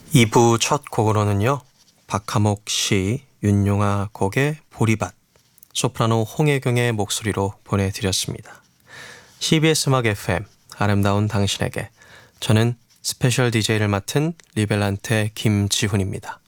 2부 첫 곡으로는요. 박하목 시, 윤용아 곡의 보리밭, 소프라노 홍혜경의 목소리로 보내드렸습니다. CBS 음악 FM 아름다운 당신에게, 저는 스페셜 DJ를 맡은 리벨란테 김지훈입니다.